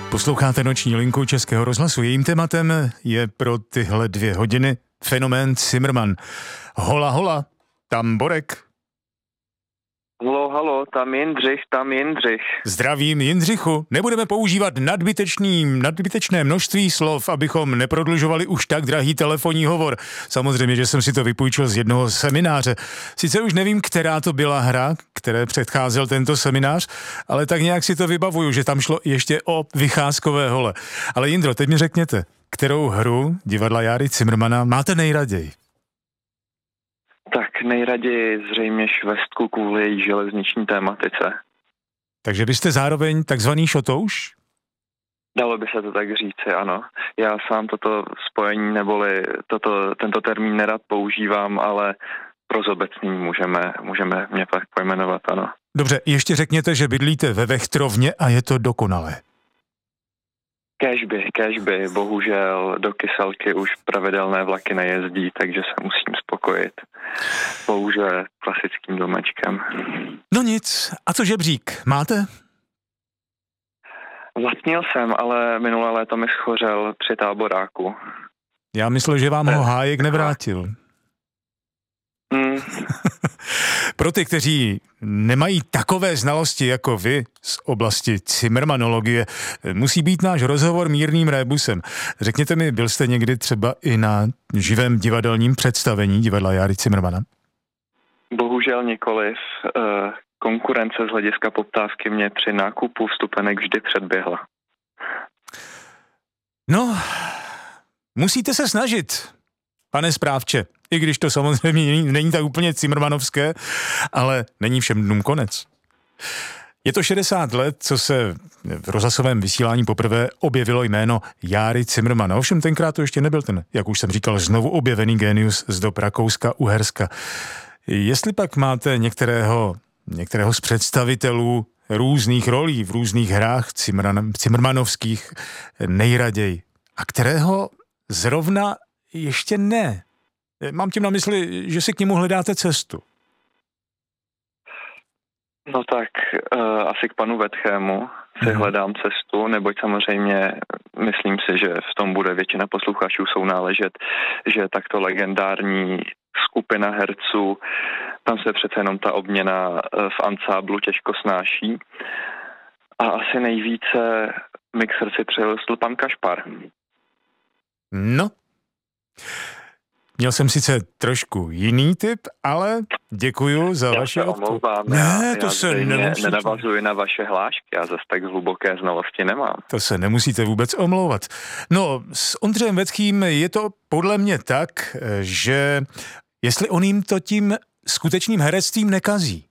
Posloucháte Noční linku Českého rozhlasu. Jejím tématem je pro tyhle 2 hodiny fenomén Cimrman. Hola, hola, tam Borek. Halo, tam Jindřich. Zdravím, Jindřichu. Nebudeme používat nadbytečné množství slov, abychom neprodlužovali už tak drahý telefonní hovor. Samozřejmě, že jsem si to vypůjčil z jednoho semináře. Sice už nevím, která to byla hra, které předcházel tento seminář, ale tak nějak si to vybavuju, že tam šlo ještě o vycházkové hole. Ale Jindro, teď mi řekněte, kterou hru divadla Járy Cimrmana máte nejraději? Tak nejraději zřejmě švestku kvůli její železniční tématice. Takže vy jste zároveň takzvaný šotouš? Dalo by se to tak říci, ano. Já sám toto spojení neboli tento termín nerad používám, ale pro zobecnění můžeme mě tak pojmenovat, ano. Dobře, ještě řekněte, že bydlíte ve Vechtrovně a je to dokonalé. Kéžby, bohužel do Kyselky už pravidelné vlaky nejezdí, takže se musím spokojit pouze klasickým domečkem. No nic, a co žebřík, máte? Vlastnil jsem, ale minulé léto mi schořel při táboráku. Já myslel, že vám ho Hájek nevrátil. Pro ty, kteří nemají takové znalosti jako vy z oblasti cimrmanologie, musí být náš rozhovor mírným rébusem. Řekněte mi, byl jste někdy třeba i na živém divadelním představení divadla Járy Cimrmana? Bohužel nikoliv. Konkurence z hlediska poptávky mě při nákupu vstupenek vždy předběhla. No, musíte se snažit, pane správče. I když to samozřejmě není tak úplně cimrmanovské, ale není všem dnům konec. Je to 60 let, co se v rozhlasovém vysílání poprvé objevilo jméno Járy Cimrmana. Ovšem tenkrát to ještě nebyl ten, jak už jsem říkal, znovu objevený génius z dob Rakouska-Uherska. Jestli pak máte některého z představitelů různých rolí v různých hrách cimrmanovských nejraději a kterého zrovna ještě ne. Mám tím na mysli, že si k němu hledáte cestu. No tak asi k panu Vetchému si hledám cestu, neboť samozřejmě myslím si, že v tom bude většina posluchačů sounáležet, že takto legendární skupina herců, tam se přece jenom ta obměna v ansáblu těžko snáší. A asi nejvíce mi k srdci přilostl pan Kašpar. No, měl jsem sice trošku jiný typ, ale děkuju za vaši odpověď. Ne, to se nemusíte. Nenavazuji na vaše hlášky, já zase tak hluboké znalosti nemám. To se nemusíte vůbec omlouvat. No, s Ondřejem Vetchým je to podle mě tak, že jestli on jim to tím skutečným herectvím nekazí.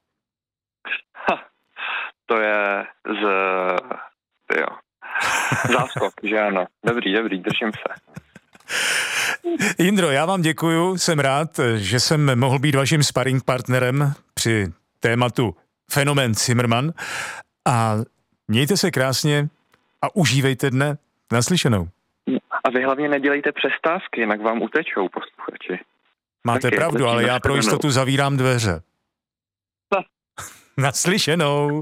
To je záskok, že ano. Dobrý, držím se. Jindro, já vám děkuju, jsem rád, že jsem mohl být vaším sparring partnerem při tématu fenomén Cimrman a mějte se krásně a užívejte dne. Naslyšenou. A vy hlavně nedělejte přestávky, jinak vám utečou posluchači. Máte pravdu, ale já pro jistotu zavírám dveře. Naslyšenou.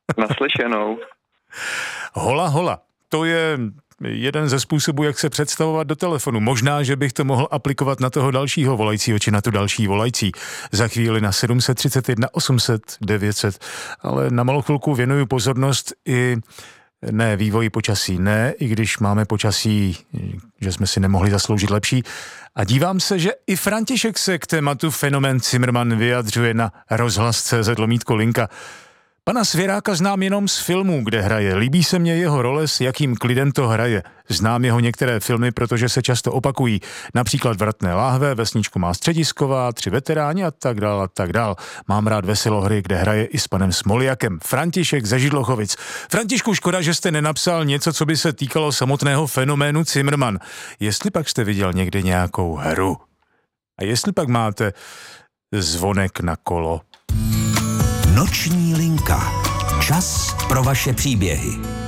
Hola, to je jeden ze způsobů, jak se představovat do telefonu. Možná, že bych to mohl aplikovat na toho dalšího volajícího, či na tu další volající. Za chvíli na 731 800 900, ale na malou chvilku věnuju pozornost i vývoji počasí. I když máme počasí, že jsme si nemohli zasloužit lepší. A dívám se, že i František se k tématu fenomén Cimrman vyjadřuje na rozhlas.cz/linka. Pana Svěráka znám jenom z filmů, kde hraje. Líbí se mně jeho role, s jakým klidem to hraje. Znám jeho některé filmy, protože se často opakují. Například Vratné láhve, Vesničku má středisková, 3 veteráni a tak dál. Mám rád Veselohry, kde hraje i s panem Smoljakem. František ze Židlochovic. Františku, škoda, že jste nenapsal něco, co by se týkalo samotného fenoménu Cimrman. Jestli pak jste viděl někdy nějakou hru? A jestli pak máte zvonek na kolo? Noční linka. Čas pro vaše příběhy.